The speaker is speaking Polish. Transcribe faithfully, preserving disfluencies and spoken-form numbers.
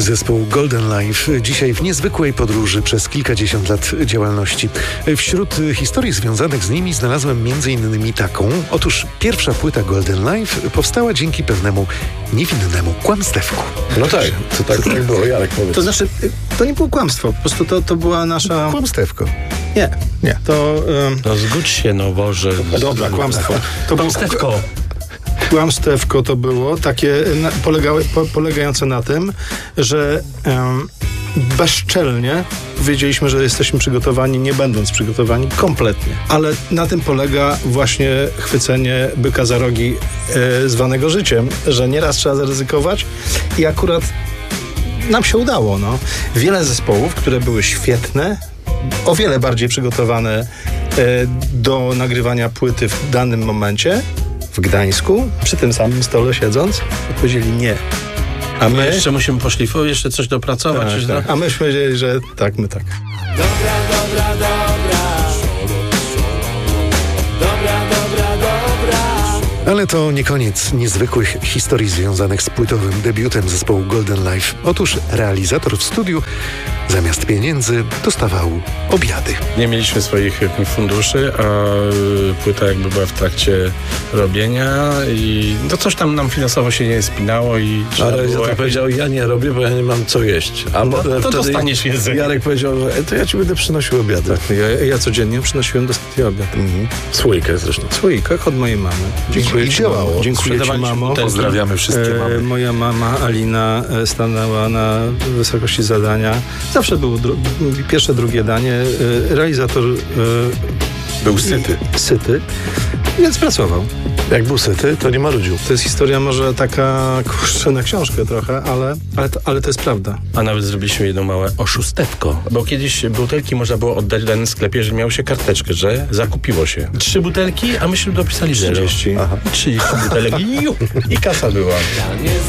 Zespół Golden Life dzisiaj w niezwykłej podróży przez kilkadziesiąt lat działalności. Wśród historii związanych z nimi znalazłem między innymi taką. Otóż pierwsza płyta Golden Life powstała dzięki pewnemu niewinnemu kłamstewku. No tak, to tak, tak było, Jarek, powiedz. To znaczy, to nie było kłamstwo, po prostu to, to była nasza... Kłamstewko. Nie, Nie. To... Um... No zgódź się, no Boże. Dobra, kłamstwo. To było Kłamstewko. Kłamstewko to było takie na, polegały, po, polegające na tym, że um, bezczelnie powiedzieliśmy, że jesteśmy przygotowani, nie będąc przygotowani kompletnie. Ale na tym polega właśnie chwycenie byka za rogi e, zwanego życiem, że nieraz trzeba zaryzykować i akurat nam się udało. No. Wiele zespołów, które były świetne, o wiele bardziej przygotowane e, do nagrywania płyty w danym momencie, w Gdańsku, przy tym samym stole siedząc, odpowiedzieli nie. A my... Jeszcze musimy poszlifować, jeszcze coś dopracować. Tak, tak. A myśmy powiedzieli, że tak, my tak. Dobra, dobra, dobra. Dobra, dobra, dobra. Ale to nie koniec niezwykłych historii związanych z płytowym debiutem zespołu Golden Life. Otóż realizator w studiu zamiast pieniędzy dostawał obiady. Nie mieliśmy swoich funduszy, a płyta jakby była w trakcie robienia i no coś tam nam finansowo się nie spinało i Ale było ja to jakoś... powiedział, ja nie robię, bo ja nie mam co jeść. A No, wtedy to dostaniesz jedzenie. Jarek powiedział, że e, to ja ci będę przynosił obiady. Ja, ja codziennie przynosiłem do studia obiad. Mhm. Słoikę zresztą. W słoikach od mojej mamy. Dziękuję I ci, działało. mamo. Dziękuję ci, Sprzedawaliśmy mamo. butelki. Pozdrawiamy wszystkie E, mamy. moja mama Alina e, stanęła na wysokości zadania. Zawsze było dru- pierwsze, drugie danie. E, realizator e, Był syty. syty, więc pracował. Jak był syty, to nie marudził. To jest historia może taka, kurczę, na książkę trochę, ale, ale, to, ale to jest prawda. A nawet zrobiliśmy jedno małe oszustewko. Bo kiedyś butelki można było oddać w danym sklepie, że miało się karteczkę, że zakupiło się. Trzy butelki, a myśmy dopisali zero. trzydzieści. Aha. trzydzieści butelek i, ju, i kasa była. Ja nie